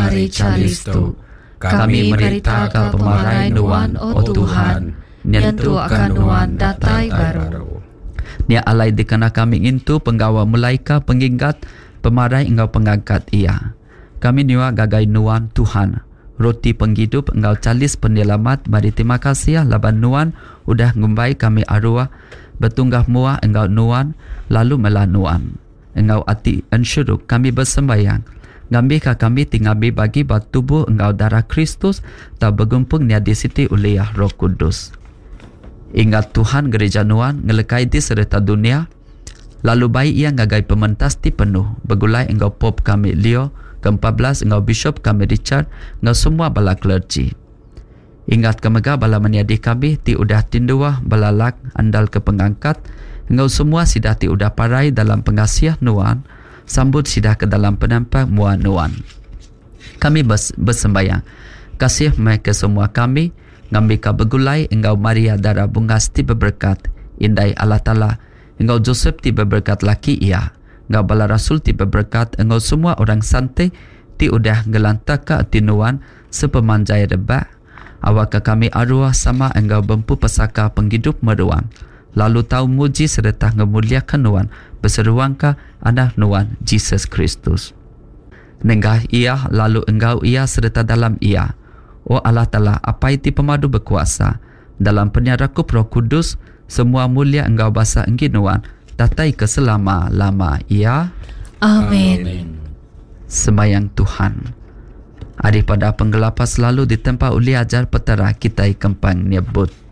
mari calistu. Kami merita ke pemarai nuan o Tuhan, nyentuh akan nuan datai baru. Nia alai dikena kami intu penggawa melaika penginggat pemarai engkau pengangkat ia. Kami niwa gagai nuan Tuhan, roti penghidup engkau calis penyelamat. Mari terima kasih laban nuan udah ngumbai kami arwah bertunggah mua engkau nuan lalu melanuan. Engkau ati ensyuruk kami bersembayang. Ngambika kami tingabi bagi tubuh engkau darah Kristus tak bergumpung nia di siti uliah Roh Kudus. Ingat Tuhan gereja nuan ngelekai di serta dunia. Lalu baik ia ngagai pementas ti penuh. Begulai engkau pop kami Leo ke-14, engkau bishop kami Richard, engkau semua bala clergy. Ingat kemega bala meniadi kami ti udah tindua balalak andal ke pengangkat. Engkau semua sidah ti udah parai dalam pengasiah nuan, sambut sidah ke dalam penampak mua nuan. Kami bersembayang kasih mereka semua kami. Ngambika begulai engkau Maria darah bungas ti berberkat indai Allah Ta'ala. Engkau Joseph ti berberkat laki ia. Engkau bala rasul ti berberkat. Engkau semua orang santai ti udah gelantaka ti nuan sepemanjai rebak. Awak kami arwah sama engkau bempu pesaka penghidup meruang. Lalu tahu muji serta ngemuliakan nuan berseruangka anak nuan Jesus Kristus. Nenggah ia lalu engkau ia serta dalam ia. O Allah Ta'ala, apa itu pemadu berkuasa dalam penyarakup Roh Kudus, semua mulia engkau basa engginuan datai ke selama-lama. Ya. Amin. Sembayang Tuhan. Daripada penggelapa selalu di tempat uli ajar petera kita kempang nyebut.